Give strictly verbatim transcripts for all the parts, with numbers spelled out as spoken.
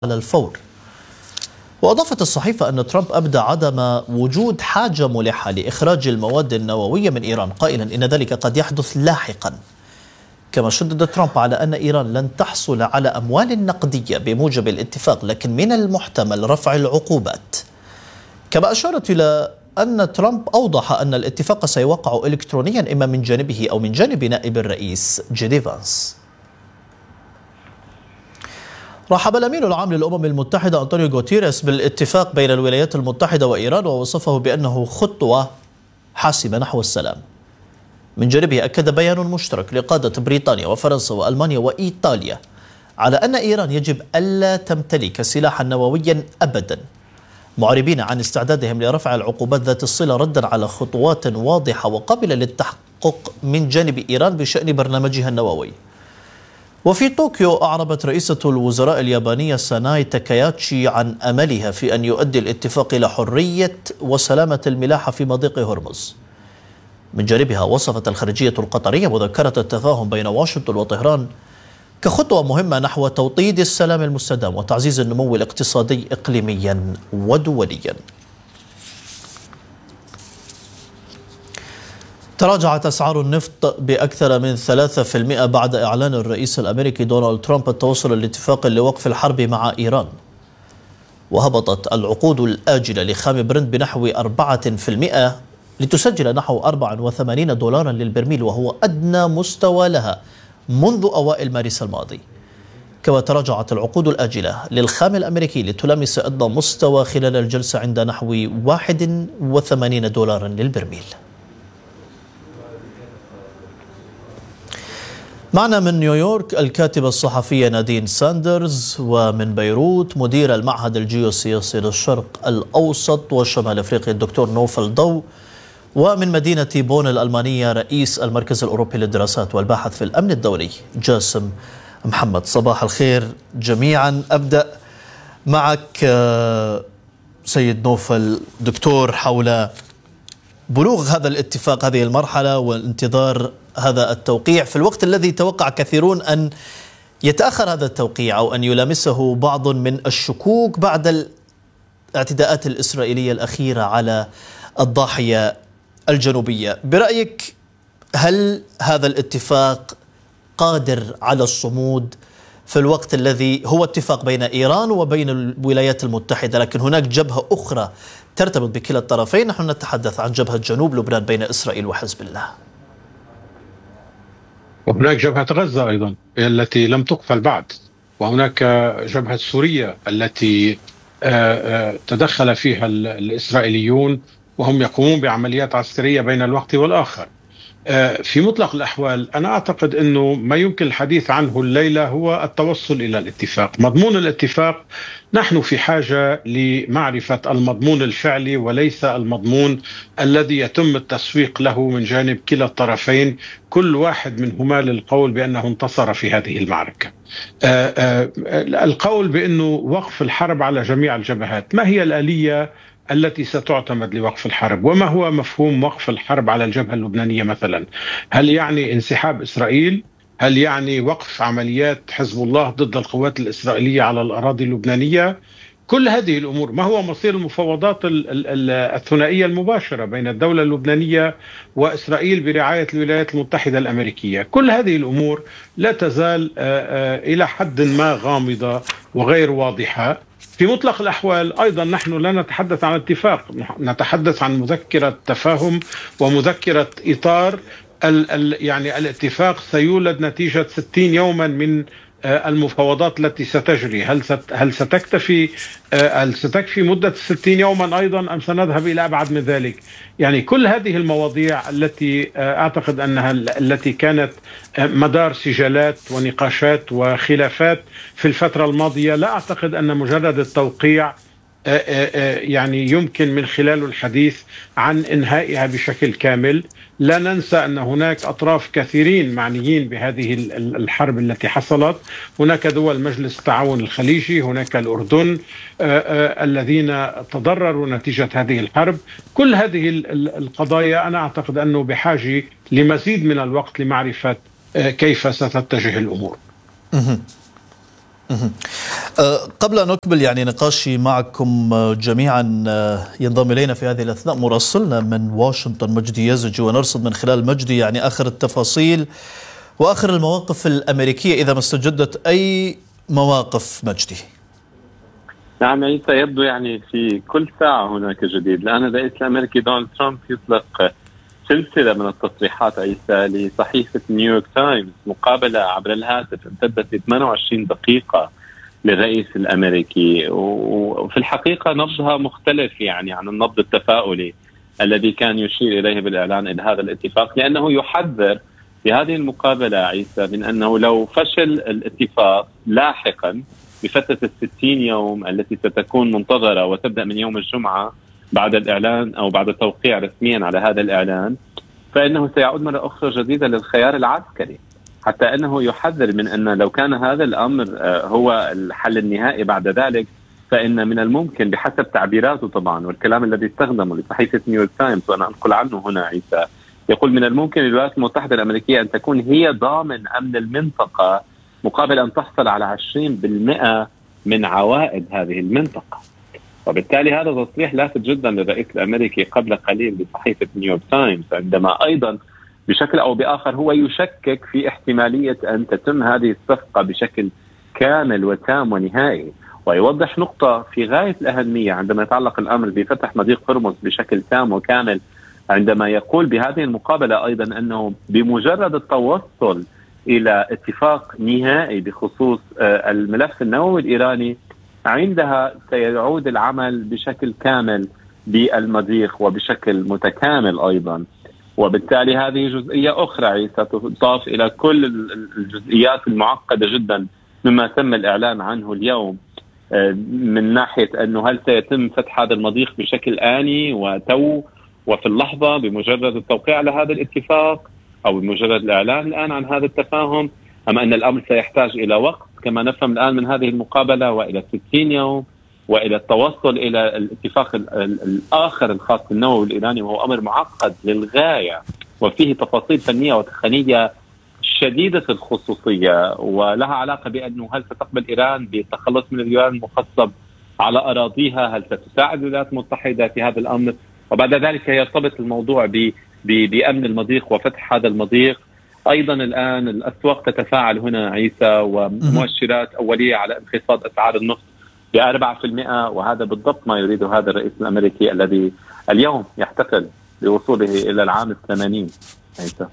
على الفور. وأضافت الصحيفة أن ترامب أبدى عدم وجود حاجة ملحة لإخراج المواد النووية من إيران، قائلا إن ذلك قد يحدث لاحقا. كما شدد ترامب على أن إيران لن تحصل على أموال نقدية بموجب الاتفاق، لكن من المحتمل رفع العقوبات. كما أشارت إلى أن ترامب أوضح أن الاتفاق سيوقع إلكترونيا إما من جانبه أو من جانب نائب الرئيس جي دي فانس. رحب الأمين العام للأمم المتحدة أنطونيو غوتيريس بالاتفاق بين الولايات المتحدة وإيران، ووصفه بأنه خطوة حاسمة نحو السلام. من جانبه أكد بيان مشترك لقادة بريطانيا وفرنسا وألمانيا وإيطاليا على أن إيران يجب ألا تمتلك سلاحا نوويا أبدا، معربين عن استعدادهم لرفع العقوبات ذات الصلة ردا على خطوات واضحة وقابلة للتحقق من جانب إيران بشأن برنامجها النووي. وفي طوكيو أعربت رئيسة الوزراء اليابانية ساناي تاكاياتشي عن أملها في أن يؤدي الاتفاق إلى حرية وسلامة الملاحة في مضيق هرمز. من جانبها وصفت الخارجية القطرية مذكرة التفاهم بين واشنطن وطهران كخطوة مهمة نحو توطيد السلام المستدام وتعزيز النمو الاقتصادي إقليميا ودوليا. تراجعت أسعار النفط بأكثر من ثلاثة بالمئة بعد إعلان الرئيس الأمريكي دونالد ترامب التوصل لاتفاق لوقف الحرب مع إيران. وهبطت العقود الآجلة لخام برنت بنحو أربعة بالمئة لتسجل نحو أربعة وثمانين دولارا للبرميل، وهو أدنى مستوى لها منذ أوائل مارس الماضي. كما تراجعت العقود الآجلة للخام الأمريكي لتلامس أدنى مستوى خلال الجلسة عند نحو واحد وثمانين دولارا للبرميل. معنا من نيويورك الكاتبة الصحفية نادين ساندرز، ومن بيروت مدير المعهد الجيوسياسي للشرق الأوسط وشمال أفريقيا الدكتور نوفل ضو، ومن مدينة بون الألمانية رئيس المركز الأوروبي للدراسات والباحث في الأمن الدولي جاسم محمد. صباح الخير جميعا. أبدأ معك سيد نوفل دكتور حول بلوغ هذا الاتفاق هذه المرحلة وانتظار هذا التوقيع في الوقت الذي توقع كثيرون أن يتأخر هذا التوقيع أو أن يلامسه بعض من الشكوك بعد الاعتداءات الإسرائيلية الأخيرة على الضاحية الجنوبية. برأيك هل هذا الاتفاق قادر على الصمود في الوقت الذي هو اتفاق بين إيران وبين الولايات المتحدة، لكن هناك جبهة أخرى ترتبط بكلا الطرفين؟ نحن نتحدث عن جبهة جنوب لبنان بين إسرائيل وحزب الله، وهناك جبهة غزة أيضا التي لم تقفل بعد، وهناك جبهة سوريا التي تدخل فيها الإسرائيليون وهم يقومون بعمليات عسكرية بين الوقت والآخر. في مطلق الأحوال أنا أعتقد أنه ما يمكن الحديث عنه الليلة هو التوصل إلى الاتفاق. مضمون الاتفاق نحن في حاجة لمعرفة المضمون الفعلي وليس المضمون الذي يتم التسويق له من جانب كلا الطرفين، كل واحد منهما للقول بأنه انتصر في هذه المعركة. القول بأنه وقف الحرب على جميع الجبهات، ما هي الآلية التي ستعتمد لوقف الحرب؟ وما هو مفهوم وقف الحرب على الجبهة اللبنانية مثلا؟ هل يعني انسحاب إسرائيل؟ هل يعني وقف عمليات حزب الله ضد القوات الإسرائيلية على الأراضي اللبنانية؟ كل هذه الأمور. ما هو مصير المفاوضات الثنائية المباشرة بين الدولة اللبنانية وإسرائيل برعاية الولايات المتحدة الأمريكية؟ كل هذه الأمور لا تزال إلى حد ما غامضة وغير واضحة. في مطلق الأحوال أيضا نحن لا نتحدث عن اتفاق، نتحدث عن مذكرة تفاهم ومذكرة إطار. ال ال يعني الاتفاق سيولد نتيجة ستين يوما من المفاوضات التي ستجري. هل ست هل ستكتفي هل ستكفي مدة ستين يوما أيضا أم سنذهب إلى أبعد من ذلك؟ يعني كل هذه المواضيع التي أعتقد أنها التي كانت مدار سجالات ونقاشات وخلافات في الفترة الماضية، لا أعتقد أن مجرد التوقيع يعني يمكن من خلاله الحديث عن إنهائها بشكل كامل. لا ننسى أن هناك أطراف كثيرين معنيين بهذه الحرب التي حصلت. هناك دول مجلس التعاون الخليجي، هناك الأردن الذين تضرروا نتيجة هذه الحرب. كل هذه القضايا أنا أعتقد أنه بحاجة لمزيد من الوقت لمعرفة كيف ستتجه الأمور. قبل أن نكمل يعني نقاشي معكم جميعا، ينضم إلينا في هذه الأثناء مراسلنا من واشنطن مجدي يزجي، ونرصد من خلال مجدي يعني آخر التفاصيل وآخر المواقف الأمريكية إذا ما استجدت أي مواقف مجدي. نعم عيسى، يبدو يعني في كل ساعة هناك جديد، لأن الرئيس الأمريكي دونالد ترامب يطلق سلسلة من التصريحات عيسى لصحيفة نيويورك تايمز، مقابلة عبر الهاتف امتدت ثمانية وعشرين دقيقة للرئيس الأمريكي، وفي الحقيقة نبضها مختلف يعني عن النبض التفاؤلي الذي كان يشير إليه بالإعلان إلى هذا الاتفاق، لأنه يحذر في هذه المقابلة عيسى من أنه لو فشل الاتفاق لاحقا بفترة الستين يوم التي ستكون منتظرة وتبدأ من يوم الجمعة بعد الإعلان أو بعد التوقيع رسميا على هذا الإعلان، فإنه سيعود مرة أخرى جديدة للخيار العسكري، حتى أنه يحذر من أن لو كان هذا الأمر هو الحل النهائي بعد ذلك، فإن من الممكن بحسب تعبيراته طبعا والكلام الذي استخدمه لصحيفة نيويورك تايمز وأنا أنقل عنه هنا عيسى، يقول من الممكن للولايات المتحدة الأمريكية أن تكون هي ضامن أمن المنطقة مقابل أن تحصل على عشرين بالمئة من عوائد هذه المنطقة. وبالتالي هذا تصريح لافت جدا للرئيس الأمريكي قبل قليل بصحيفة نيويورك تايمز، عندما أيضا بشكل أو بآخر هو يشكك في احتمالية أن تتم هذه الصفقة بشكل كامل وتام ونهائي، ويوضح نقطة في غاية الأهمية عندما يتعلق الأمر بفتح مضيق هرمز بشكل تام وكامل، عندما يقول بهذه المقابلة أيضا أنه بمجرد التوصل إلى اتفاق نهائي بخصوص الملف النووي الإيراني عندها سيعود العمل بشكل كامل بالمضيق وبشكل متكامل أيضا. وبالتالي هذه جزئية أخرى عيسى تضاف إلى كل الجزئيات المعقدة جدا مما تم الإعلان عنه اليوم، من ناحية أنه هل سيتم فتح هذا المضيق بشكل آني وتو وفي اللحظة بمجرد التوقيع على هذا الاتفاق أو بمجرد الإعلان الآن عن هذا التفاهم، أم أن الأمر سيحتاج إلى وقت كما نفهم الآن من هذه المقابلة وإلى ستين يوم وإلى التوصل إلى الاتفاق الآخر الخاص بالنووي الإيراني، وهو أمر معقد للغاية وفيه تفاصيل فنية وتقنية شديدة الخصوصية ولها علاقة بأنه هل ستقبل إيران بالتخلص من اليوران المخصب على أراضيها، هل ستساعد الولايات المتحدة في هذا الأمر، وبعد ذلك يرتبط الموضوع ب بأمن المضيق وفتح هذا المضيق. أيضا الآن الأسواق تتفاعل هنا عيسى ومؤشرات أولية على انخفاض أسعار النفط بأربعة في المئة، وهذا بالضبط ما يريده هذا الرئيس الأمريكي الذي اليوم يحتفل بوصوله إلى العام الثمانين عيسى.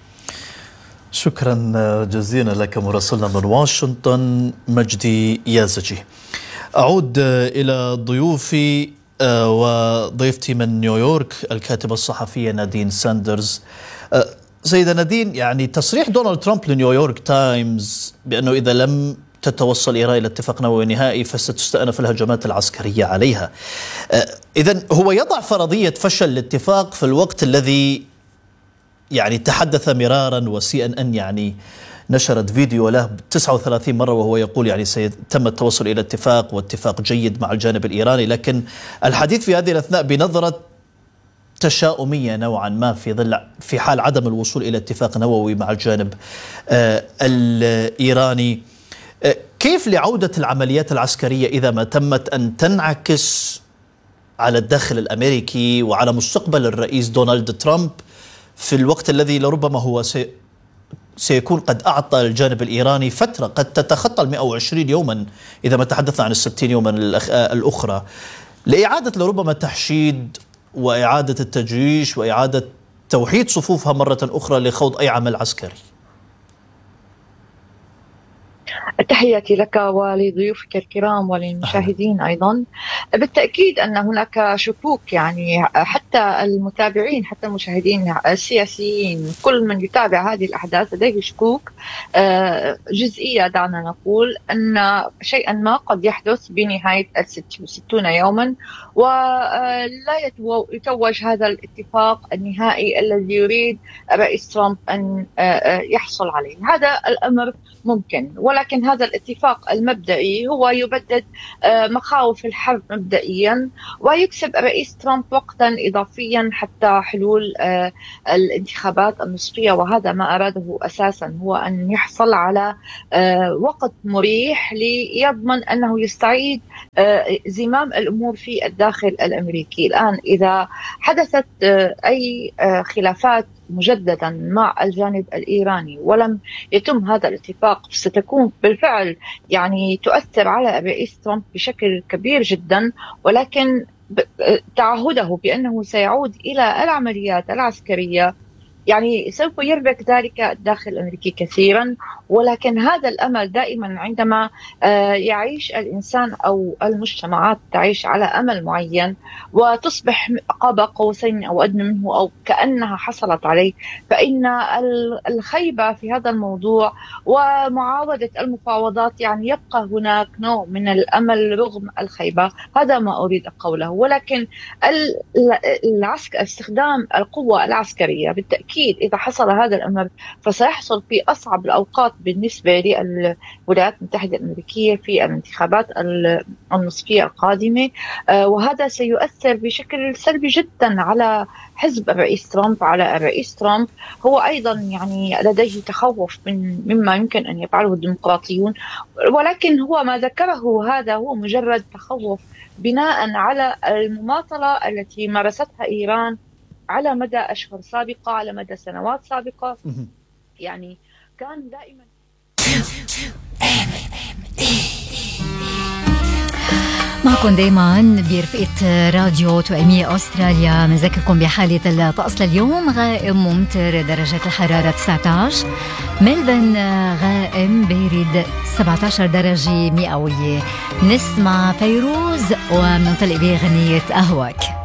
شكرا جزيلا لك مراسلنا من واشنطن مجدي يازجي. أعود إلى ضيوفي وضيفتي من نيويورك الكاتبة الصحفية نادين ساندرز. سيدة نادين، يعني تصريح دونالد ترامب لنيويورك تايمز بأنه إذا لم تتوصل إيران إلى اتفاق نووي نهائي فستستأنف الهجمات العسكرية عليها، إذن هو يضع فرضية فشل الاتفاق في الوقت الذي يعني تحدث مرارا، وسي ان ان يعني نشرت فيديو له تسعة وثلاثين مرة وهو يقول يعني سيتم التوصل إلى اتفاق واتفاق جيد مع الجانب الإيراني، لكن الحديث في هذه الأثناء بنظرة تشاؤمية نوعا ما في ظل في حال عدم الوصول إلى اتفاق نووي مع الجانب آه الإيراني. آه كيف لعودة العمليات العسكرية إذا ما تمت أن تنعكس على الداخل الأمريكي وعلى مستقبل الرئيس دونالد ترامب في الوقت الذي لربما هو سي سيكون قد أعطى الجانب الإيراني فترة قد تتخطى المئة وعشرين يوما إذا ما تحدثنا عن الستين يوما الأخرى لإعادة لربما تحشيد وإعادة التجيش وإعادة توحيد صفوفها مرة أخرى لخوض أي عمل عسكري؟ تحياتي لك ولضيوفك الكرام وللمشاهدين أيضا. بالتأكيد أن هناك شكوك، يعني حتى المتابعين حتى المشاهدين السياسيين كل من يتابع هذه الأحداث لديه شكوك جزئية، دعنا نقول أن شيئا ما قد يحدث بنهاية الستون يوما ولا يتوج هذا الاتفاق النهائي الذي يريد الرئيس ترامب أن يحصل عليه. هذا الأمر ممكن، ولكن ولكن هذا الاتفاق المبدئي هو يبدد مخاوف الحرب مبدئيا، ويكسب الرئيس ترامب وقتا إضافيا حتى حلول الانتخابات النصفية، وهذا ما أراده أساسا، هو أن يحصل على وقت مريح ليضمن أنه يستعيد زمام الأمور في الداخل الأمريكي. الآن إذا حدثت أي خلافات مجددا مع الجانب الإيراني ولم يتم هذا الاتفاق، ستكون بالفعل يعني تؤثر على الرئيس ترامب بشكل كبير جدا، ولكن تعهده بأنه سيعود إلى العمليات العسكرية يعني سوف يربك ذلك الداخل الأمريكي كثيرا. ولكن هذا الأمل دائما عندما يعيش الإنسان أو المجتمعات تعيش على أمل معين وتصبح قاب قوسين أو أدنى منه أو كأنها حصلت عليه، فإن الخيبة في هذا الموضوع ومعاودة المفاوضات يعني يبقى هناك نوع من الأمل رغم الخيبة. هذا ما أريد قوله. ولكن العسكر استخدام القوة العسكرية بالتأكيد إذا حصل هذا الأمر فسيحصل في أصعب الأوقات بالنسبة للولايات المتحدة الأمريكية في الانتخابات النصفية القادمة، وهذا سيؤثر بشكل سلبي جدا على حزب الرئيس ترامب، على الرئيس ترامب. هو أيضا يعني لديه تخوف من مما يمكن أن يفعله الديمقراطيون، ولكن هو ما ذكره هذا هو مجرد تخوف بناء على المماطلة التي مارستها إيران على مدى أشهر سابقة، على مدى سنوات سابقة. يعني كان دائما معكم دايما برفقة راديو توأمية أستراليا. بنذكركم بحالة الطقس لليوم: غائم ممطر، درجة الحرارة تسعة عشر، ملبن غائم بارد سبعة عشر درجة مئوية. نسمع فيروز ومنطلق بغنية أهواك.